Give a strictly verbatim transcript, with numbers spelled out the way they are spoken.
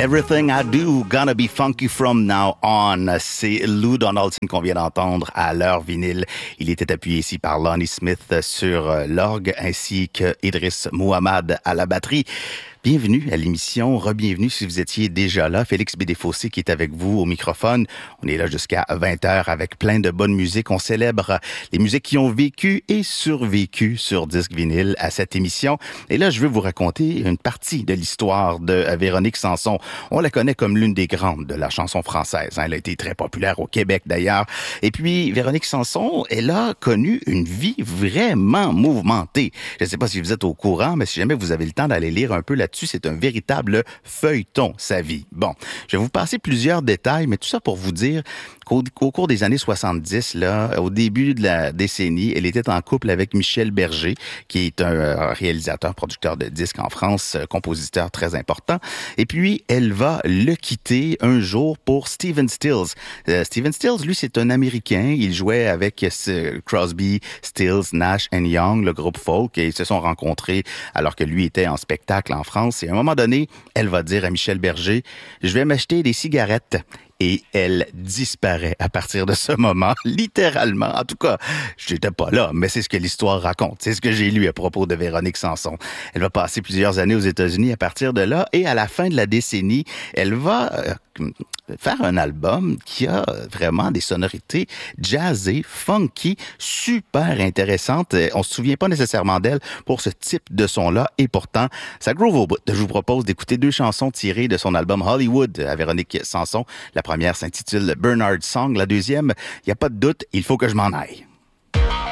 Everything I Do, Gonna Be Funky From Now On. C'est Lou Donaldson qu'on vient d'entendre à l'heure vinyle. Il était appuyé ici par Lonnie Smith sur l'orgue ainsi que Idriss Mouhammad à la batterie. Bienvenue à l'émission, re-bienvenue si vous étiez déjà là. Félix Bédéfossé qui est avec vous au microphone. On est là jusqu'à vingt heures avec plein de bonne musique. On célèbre les musiques qui ont vécu et survécu sur disque vinyle à cette émission. Et là, je veux vous raconter une partie de l'histoire de Véronique Sanson. On la connaît comme l'une des grandes de la chanson française. Elle a été très populaire au Québec d'ailleurs. Et puis, Véronique Sanson, elle a connu une vie vraiment mouvementée. Je ne sais pas si vous êtes au courant, mais si jamais vous avez le temps d'aller lire un peu là-dessus, c'est un véritable feuilleton, sa vie. Bon, je vais vous passer plusieurs détails, mais tout ça pour vous dire qu'au au cours des années soixante-dix, là, au début de la décennie, elle était en couple avec Michel Berger, qui est un euh, réalisateur, producteur de disques en France, euh, compositeur très important. Et puis, elle va le quitter un jour pour Stephen Stills. Euh, Stephen Stills, lui, c'est un Américain. Il jouait avec euh, Crosby, Stills, Nash and Young, le groupe folk, et ils se sont rencontrés alors que lui était en spectacle en France. Et à un moment donné, elle va dire à Michel Berger, « Je vais m'acheter des cigarettes. » Et elle disparaît à partir de ce moment, littéralement. En tout cas, j'étais pas là, mais c'est ce que l'histoire raconte. C'est ce que j'ai lu à propos de Véronique Sanson. Elle va passer plusieurs années aux États-Unis à partir de là, et à la fin de la décennie, elle va euh, faire un album qui a vraiment des sonorités jazzées, funky, super intéressantes. On se souvient pas nécessairement d'elle pour ce type de son-là, et pourtant, ça groove au bout. Je vous propose d'écouter deux chansons tirées de son album Hollywood à Véronique Sanson. La première s'intitule Bernard Song. La deuxième, il n'y a pas de doute, il faut que je m'en aille.